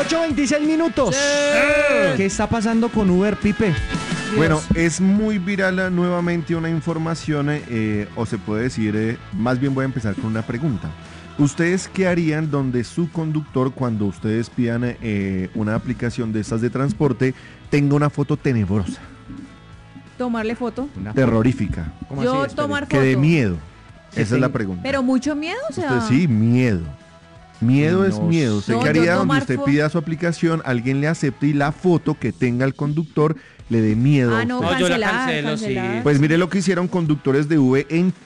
8:26 minutos. ¿Qué está pasando con Uber, Pipe? Dios. Bueno, es muy viral nuevamente una información, o se puede decir, más bien voy a empezar con una pregunta. ¿Ustedes qué harían donde su conductor, cuando ustedes pidan una aplicación de estas de transporte, tenga una foto tenebrosa? Tomarle foto. Terrorífica. Yo tomar foto. Que de miedo. Esa es la pregunta. Pero mucho miedo, o sea. Usted sí, miedo. Miedo es miedo. ¿Usted qué haría donde usted pida su aplicación, alguien le acepte y la foto que tenga el conductor le dé miedo a usted? No, yo la cancelo, sí. Pues mire lo que hicieron conductores de Uber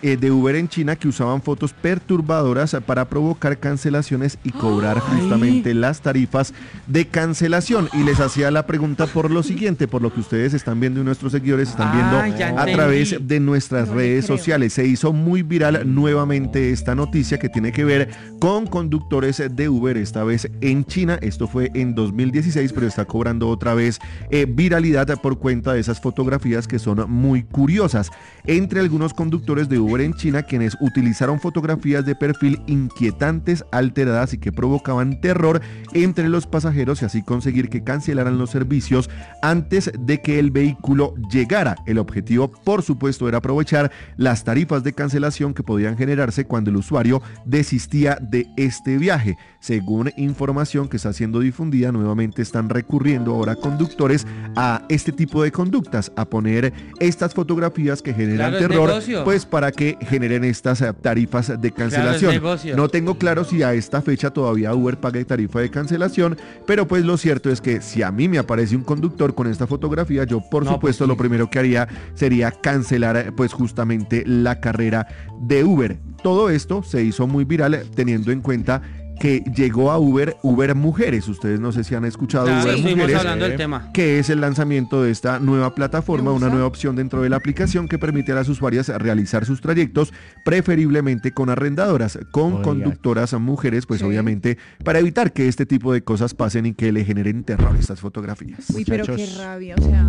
en China, que usaban fotos perturbadoras para provocar cancelaciones y cobrar justamente las tarifas de cancelación. Y les hacía la pregunta por lo siguiente, por lo que ustedes están viendo y nuestros seguidores están viendo a través de nuestras redes sociales. Se hizo muy viral nuevamente esta noticia que tiene que ver con conductores de Uber, esta vez en China. Esto fue en 2016, pero está cobrando otra vez viralidad por cuenta de esas fotografías que son muy curiosas. Entre algunos conductores de Uber en China, quienes utilizaron fotografías de perfil inquietantes, alteradas y que provocaban terror entre los pasajeros y así conseguir que cancelaran los servicios antes de que el vehículo llegara. El objetivo, por supuesto, era aprovechar las tarifas de cancelación que podían generarse cuando el usuario desistía de este viaje. Según información que está siendo difundida, nuevamente están recurriendo ahora conductores a este tipo de conductas, a poner estas fotografías que generan terror, pues para que generen estas tarifas de cancelación. No tengo claro si a esta fecha todavía Uber pague tarifa de cancelación, pero pues lo cierto es que si a mí me aparece un conductor con esta fotografía, yo por supuesto lo primero que haría sería cancelar pues justamente la carrera de Uber. Todo esto se hizo muy viral teniendo en cuenta que llegó a Uber Mujeres. Ustedes no sé si han escuchado Uber Mujeres, hablando del tema, que es el lanzamiento de esta nueva plataforma, una nueva opción dentro de la aplicación que permite a las usuarias realizar sus trayectos, preferiblemente con arrendadoras, con conductoras mujeres, pues obviamente para evitar que este tipo de cosas pasen y que le generen terror estas fotografías. Uy, pero qué rabia, o sea.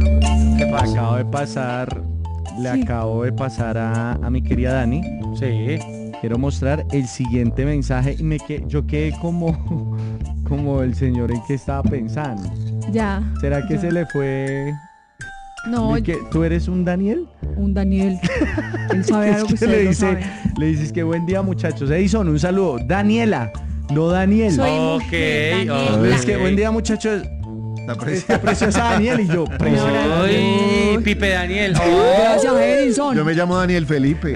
Le acabo de pasar a mi querida Dani. Sí. Quiero mostrar el siguiente mensaje y yo quedé como el señor en que estaba pensando. Ya. ¿Será que se le fue? No. ¿Tú eres un Daniel? Un Daniel. Él sabe algo que ustedes no saben. Le dices que buen día, muchachos. Edison, un saludo. Daniela, no Daniel. Soy mujer, Daniela. Es que buen día, muchachos. Esta preciosa Daniel y yo. Ay, Pipe Daniel. Gracias, Edison. Yo me llamo Daniel Felipe.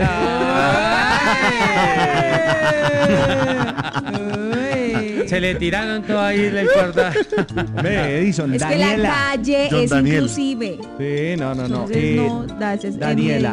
Se le tiraron todo ahí, le importa. Edison, es Daniela. Que la calle John es Daniel. Inclusive. Sí, no. Daniela,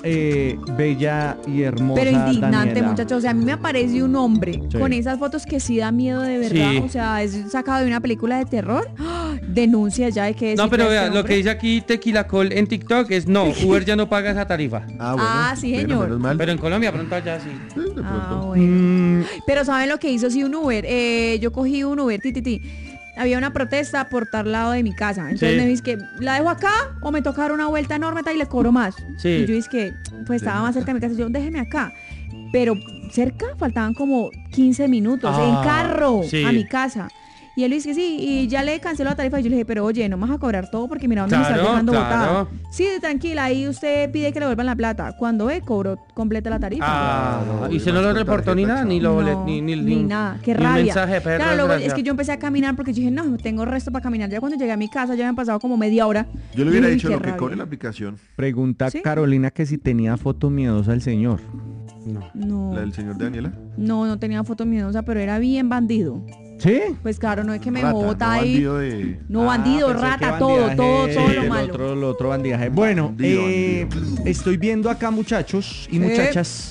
bella y hermosa. pero indignante, Daniela. muchachos. O sea, a mí me aparece un hombre con esas fotos que sí da miedo de verdad. Sí. O sea, es sacado de una película de terror. ¡Oh! Denuncia ya hay que decir. No, pero vea, lo que dice aquí Tequila Col en TikTok es no, Uber ya no paga esa tarifa. Sí, señor. Menos mal. Pero en Colombia pronto ya sí. De pronto. Bueno. Pero ¿saben lo que hizo un Uber? Yo cogí un Uber, había una protesta por tal lado de mi casa. Entonces me dije que ¿la dejo acá o me toca dar una vuelta enorme y le cobro más? Sí. Y yo dije que pues estaba más cerca de mi casa. Yo déjeme acá. Pero cerca faltaban como 15 minutos en carro a mi casa. Y él dice que sí, y ya le canceló la tarifa. Y yo le dije, pero oye, no me vas a cobrar todo porque mira dónde me estás dejando botada. Sí, tranquila, ahí usted pide que le vuelvan la plata. Cuando cobró completa la tarifa. Y se no lo reportó ni nada, ni nada, qué rabia. Mensaje, perro, claro, luego es que yo empecé a caminar porque yo dije, no, tengo resto para caminar. Ya cuando llegué a mi casa ya me han pasado como media hora. Yo le hubiera dicho lo que cobre la aplicación. Pregunta Carolina que si tenía foto miedosa el señor. No. ¿La del señor Daniela? No tenía foto miedosa, pero era bien bandido. ¿Sí? Pues claro, no es que me Rata, bota no ahí. Bandido de... No, bandido, rata, todo lo malo. El otro bandidaje. Bueno, Bandido. estoy viendo acá, muchachos y muchachas,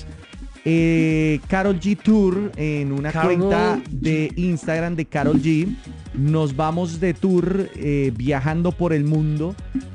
Karol G Tour en una cuenta de Instagram de Karol G. Nos vamos de tour viajando por el mundo.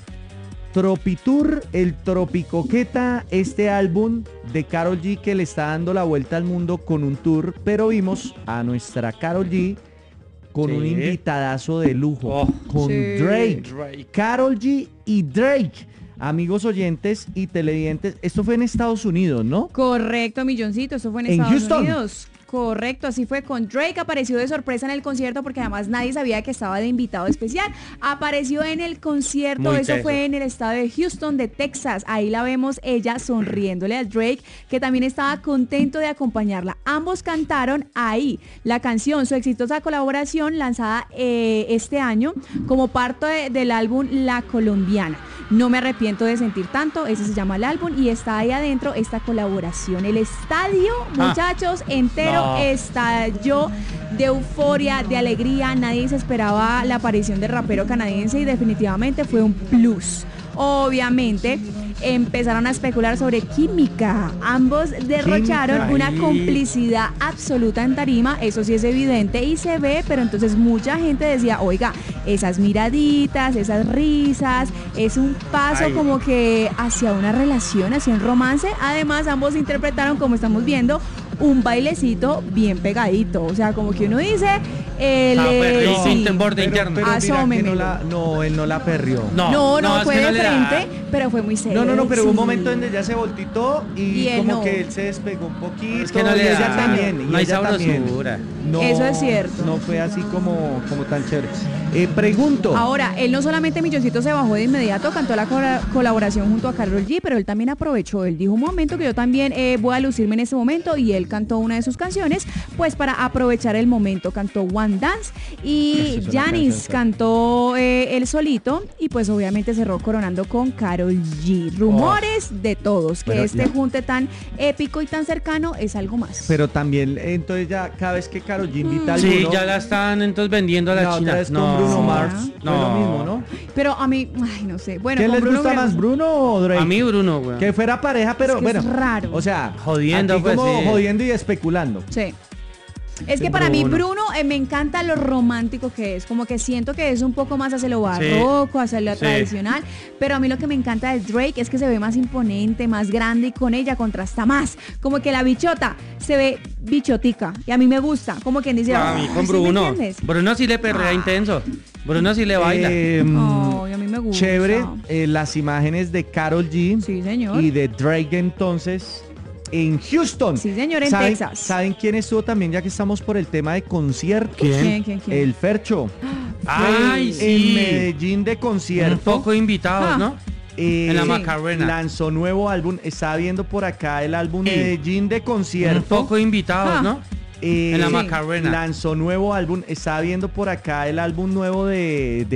Tropitour, el Tropicoqueta, este álbum de Karol G que le está dando la vuelta al mundo con un tour, pero vimos a nuestra Karol G con un invitadazo de lujo, con Drake. Karol G y Drake. Amigos oyentes y televidentes, esto fue en Estados Unidos, ¿no? Correcto, milloncito, eso fue en Estados Unidos. Correcto, así fue con Drake. Apareció de sorpresa en el concierto porque además nadie sabía que estaba de invitado especial. Apareció en el concierto, Muy eso teso. fue en el estado de Houston, de Texas. Ahí la vemos ella sonriéndole a Drake, que también estaba contento de acompañarla. Ambos cantaron ahí la canción, su exitosa colaboración lanzada este año como parte del álbum La Colombiana. No me arrepiento de sentir tanto, ese se llama el álbum y está ahí adentro esta colaboración. El estadio, muchachos, entero estalló de euforia, de alegría. Nadie se esperaba la aparición del rapero canadiense y definitivamente fue un plus. Obviamente empezaron a especular sobre química. Ambos derrocharon una complicidad absoluta en tarima, eso sí es evidente y se ve, pero entonces mucha gente decía, oiga, esas miraditas, esas risas, es un paso como que hacia una relación, hacia un romance. Además, ambos interpretaron, como estamos viendo, un bailecito bien pegadito, o sea, como que uno dice, borde interno. Pero mira que asómemelo. él no la perrió. No, es fue que no de le da. frente, pero fue muy serio. No, pero hubo un momento donde ella se voltó Y él como no. que él se despegó un poquito. Es que no y le ella da. también. No hay y ella también. sabrosura. No, Eso es cierto. No fue así como tan chévere. Pregunto. Ahora, él no solamente Milloncito se bajó de inmediato, cantó la colaboración junto a Karol G, pero él también aprovechó. Él dijo un momento que yo también voy a lucirme en este momento y él cantó una de sus canciones, pues para aprovechar el momento. Cantó One Dance y Esa es una Janis canción, cantó él solito y pues obviamente cerró coronando con Karol G. Rumores de todos, que Bueno, este ya. junte tan épico y tan cercano es algo más. Pero también, entonces ya cada vez que Karol G invita a Sí, alguno, ya la están entonces vendiendo a la la China. otra vez con Bruno Sí, Mars, ¿no? fue lo mismo, ¿no? Pero a mí, ay, no sé. Bueno, ¿Quién con les Bruno gusta Mars- más, Bruno o Drake? A mí Bruno, güey. Que fuera pareja, pero Es que bueno. es raro. O sea, Jodiendo, aquí pues, como sí. jodiendo y especulando. Sí. Es que para mí Bruno. Bruno me encanta lo romántico que es, como que siento que es un poco más hacia lo barroco, hacia lo Sí. tradicional, pero a mí lo que me encanta de Drake es que se ve más imponente, más grande y con ella contrasta más, como que la bichota se ve bichotica y a mí me gusta, como quien dice, A mí con ¿sí me Bruno. entiendes? Bruno sí le perrea intenso. Bruno sí le baila. Ay, a mí me gusta. Chévere, las imágenes de Karol G Sí, señor. y de Drake entonces en Houston. Sí, señor, en ¿Saben, Texas. ¿Saben quién estuvo también, ya que estamos por el tema de conciertos? ¿Quién? El Fercho. Ay, En sí. Medellín de concierto. Un poco invitados, Ah. ¿no? En la Macarena. Lanzó nuevo álbum. Estaba viendo por acá el álbum Medellín de concierto. Un poco invitados, Ah. ¿no? En la Sí. Macarena. Lanzó nuevo álbum. Estaba viendo por acá el álbum nuevo de